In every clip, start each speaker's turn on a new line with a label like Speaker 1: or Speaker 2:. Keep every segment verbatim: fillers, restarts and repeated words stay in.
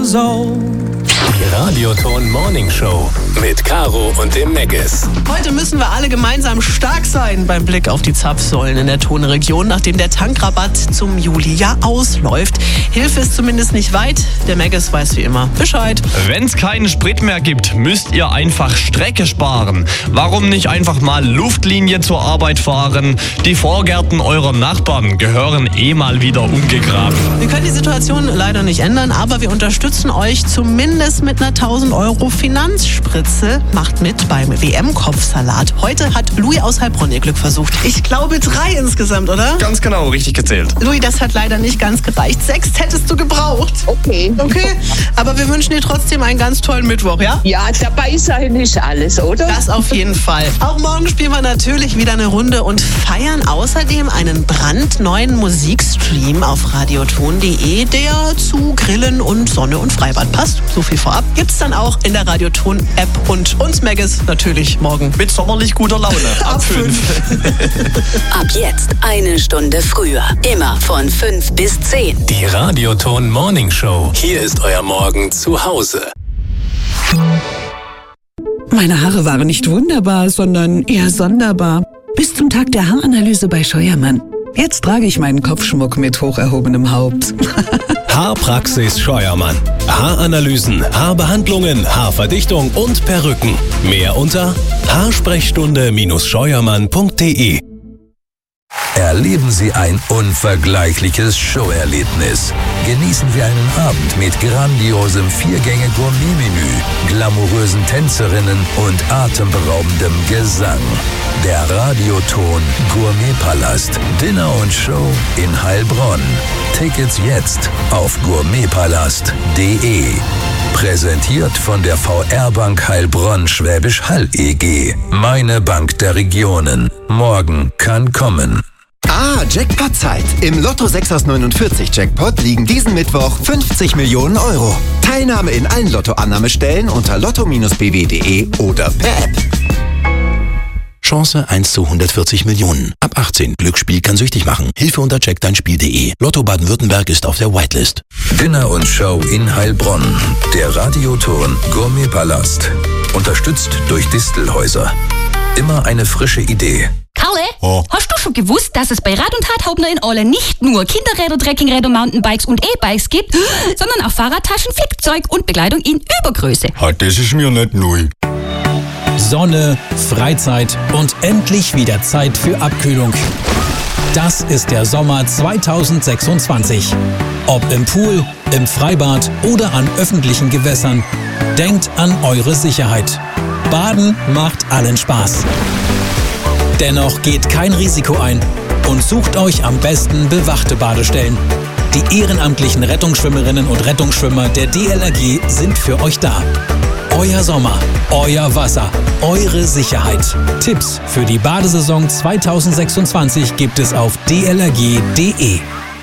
Speaker 1: so.
Speaker 2: Die Radioton Morning Show mit Caro und dem Meggis.
Speaker 3: Heute müssen wir alle gemeinsam stark sein beim Blick auf die Zapfsäulen in der Tonregion, nachdem der Tankrabatt zum Juli ja ausläuft. Hilfe ist zumindest nicht weit. Der Meggis weiß wie immer Bescheid.
Speaker 4: Wenn es keinen Sprit mehr gibt, müsst ihr einfach Strecke sparen. Warum nicht einfach mal Luftlinie zur Arbeit fahren? Die Vorgärten eurer Nachbarn gehören eh mal wieder umgegraben.
Speaker 3: Wir können die Situation leider nicht ändern, aber wir unterstützen euch zumindest mit einer tausend Euro Finanzspritze. Macht mit beim W M-Kopfsalat. Heute hat Louis aus Heilbronn ihr Glück versucht. Ich glaube drei insgesamt, oder?
Speaker 4: Ganz genau, richtig gezählt.
Speaker 3: Louis, das hat leider nicht ganz gereicht. Sechs hättest du gebraucht.
Speaker 5: Okay.
Speaker 3: Okay, aber wir wünschen dir trotzdem einen ganz tollen Mittwoch, ja?
Speaker 5: Ja, dabei sein ist alles, oder?
Speaker 3: Das auf jeden Fall. Auch morgen spielen wir natürlich wieder eine Runde und feiern außerdem einen brandneuen Musikstream auf radioton punkt de, der zu Grillen und Sonne und Freibad passt. So viel vorab. Gibt's dann auch in der Radioton-App und uns Meggis natürlich morgen.
Speaker 4: Mit sommerlich guter Laune.
Speaker 3: Ab fünf.
Speaker 6: Ab jetzt eine Stunde früher. Immer von fünf bis zehn.
Speaker 2: Die Radioton Morning Show. Hier ist euer Morgen zu Hause.
Speaker 7: Meine Haare waren nicht wunderbar, sondern eher sonderbar. Bis zum Tag der Haaranalyse bei Scheuermann. Jetzt trage ich meinen Kopfschmuck mit hoch erhobenem Haupt.
Speaker 2: Haarpraxis Scheuermann. Haaranalysen, Haarbehandlungen, Haarverdichtung und Perücken. Mehr unter haarsprechstunde Scheuermann punkt de.
Speaker 8: Erleben Sie ein unvergleichliches Showerlebnis. Genießen Sie einen Abend mit grandiosem Viergänge-Gourmet-Menü, glamourösen Tänzerinnen und atemberaubendem Gesang. Der Radioton Gourmetpalast. Dinner und Show in Heilbronn. Tickets jetzt auf gourmetpalast punkt de. Präsentiert von der V R-Bank Heilbronn Schwäbisch Hall E G. Meine Bank der Regionen. Morgen kann kommen.
Speaker 9: Ah, Jackpot-Zeit. Im Lotto sechs aus neunundvierzig Jackpot liegen diesen Mittwoch fünfzig Millionen Euro. Teilnahme in allen Lottoannahmestellen unter lotto Bindestrich b w punkt de oder per App.
Speaker 10: Chance eins zu hundertvierzig Millionen. Ab achtzehn. Glücksspiel kann süchtig machen. Hilfe unter check dein spiel punkt de. Lotto Baden-Württemberg ist auf der Whitelist.
Speaker 8: Dinner und Show in Heilbronn. Der Radioton Gourmetpalast. Unterstützt durch Distelhäuser. Immer eine frische Idee.
Speaker 11: Karle, oh. Hast du schon gewusst, dass es bei Rad- und Radhauptner in Aale nicht nur Kinderräder, Trekkingräder, Mountainbikes und E-Bikes gibt, sondern auch Fahrradtaschen, Flickzeug und Bekleidung in Übergröße?
Speaker 12: Das ist mir nicht neu.
Speaker 13: Sonne, Freizeit und endlich wieder Zeit für Abkühlung. Das ist der Sommer zweitausendsechsundzwanzig. Ob im Pool, im Freibad oder an öffentlichen Gewässern, denkt an eure Sicherheit. Baden macht allen Spaß. Dennoch geht kein Risiko ein und sucht euch am besten bewachte Badestellen. Die ehrenamtlichen Rettungsschwimmerinnen und Rettungsschwimmer der D L R G sind für euch da. Euer Sommer, euer Wasser, eure Sicherheit. Tipps für die Badesaison zweitausendsechsundzwanzig gibt es auf d l r g punkt de.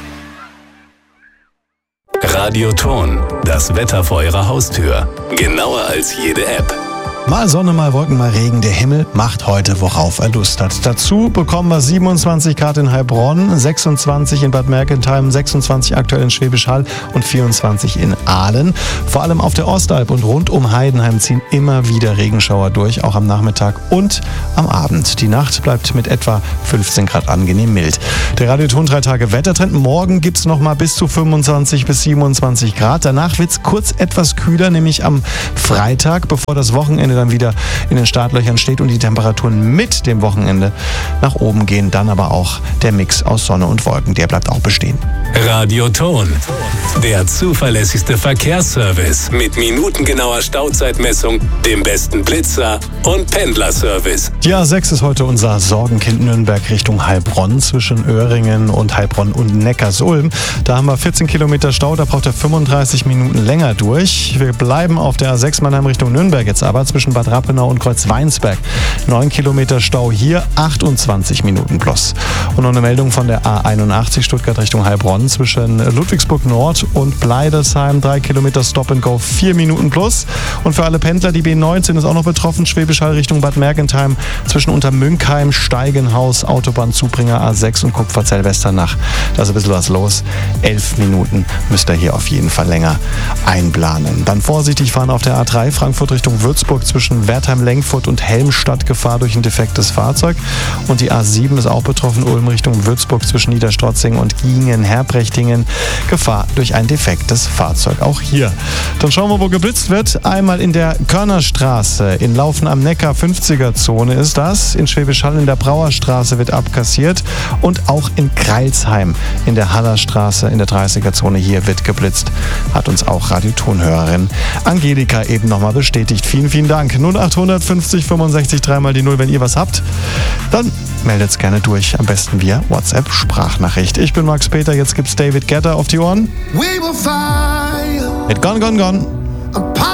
Speaker 2: Radioton, das Wetter vor eurer Haustür. Genauer als jede App.
Speaker 14: Mal Sonne, mal Wolken, mal Regen. Der Himmel macht heute, worauf er Lust hat. Dazu bekommen wir siebenundzwanzig Grad in Heilbronn, sechsundzwanzig in Bad Mergentheim, sechsundzwanzig aktuell in Schwäbisch Hall und vierundzwanzig in Aalen. Vor allem auf der Ostalb und rund um Heidenheim ziehen immer wieder Regenschauer durch, auch am Nachmittag und am Abend. Die Nacht bleibt mit etwa fünfzehn Grad angenehm mild. Der Radioton drei Tage Wettertrend. Morgen gibt es noch mal bis zu fünfundzwanzig bis siebenundzwanzig Grad. Danach wird es kurz etwas kühler, nämlich am Freitag, bevor das Wochenende dann wieder in den Startlöchern steht und die Temperaturen mit dem Wochenende nach oben gehen. Dann aber auch der Mix aus Sonne und Wolken, der bleibt auch bestehen.
Speaker 2: Radioton, der zuverlässigste Verkehrsservice mit minutengenauer Stauzeitmessung, dem besten Blitzer und Pendlerservice.
Speaker 14: Die A sechs ist heute unser Sorgenkind Nürnberg Richtung Heilbronn zwischen Öhringen und Heilbronn und Neckarsulm. Da haben wir vierzehn Kilometer Stau, da braucht er fünfunddreißig Minuten länger durch. Wir bleiben auf der A sechs Mannheim Richtung Nürnberg jetzt aber zwischen Bad Rappenau und Kreuzweinsberg. neun Kilometer Stau hier, achtundzwanzig Minuten plus. Und noch eine Meldung von der A einundachtzig Stuttgart Richtung Heilbronn. Bonn zwischen Ludwigsburg Nord und Bleidelsheim. Drei Kilometer Stop and Go, vier Minuten plus. Und für alle Pendler, die B neunzehn ist auch noch betroffen. Schwäbisch Hall Richtung Bad Mergentheim zwischen Untermünkheim, Steigenhaus, Autobahnzubringer A sechs und Kupferzell-Westernach. Da ist ein bisschen was los. Elf Minuten müsst ihr hier auf jeden Fall länger einplanen. Dann vorsichtig fahren auf der A drei Frankfurt Richtung Würzburg zwischen Wertheim-Lengfurt und Helmstadt. Gefahr durch ein defektes Fahrzeug. Und die A sieben ist auch betroffen. Ulm Richtung Würzburg zwischen Niederstrotzing und Giengen-Herbrechting. Gefahr durch ein defektes Fahrzeug. Auch hier. Dann schauen wir, wo geblitzt wird. Einmal in der Körnerstraße in Laufen am Neckar, fünfziger-Zone ist das. In Schwäbisch Hall in der Brauerstraße wird abkassiert. Und auch in Kreilsheim in der Hallerstraße in der dreißiger-Zone hier wird geblitzt. Hat uns auch Radiotonhörerin Angelika eben nochmal bestätigt. Vielen, vielen Dank. null acht fünfzig fünfundsechzig dreimal die Null, wenn ihr was habt. Dann meldet's gerne durch. Am besten via WhatsApp-Sprachnachricht. Ich bin Max Peter. Jetzt gibt's David Guetta auf die Ohren. Mit Gone, Gone, Gone.